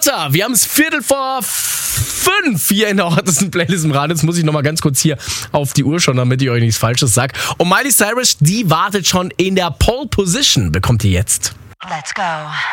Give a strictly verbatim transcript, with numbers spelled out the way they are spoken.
Dotter, wir haben es Viertel vor fünf hier in der hottesten Playlist im Radio. Jetzt muss ich nochmal ganz kurz hier auf die Uhr schauen, damit ich euch nichts Falsches sage. Und Miley Cyrus, die wartet schon in der Pole Position, bekommt ihr jetzt. Let's go.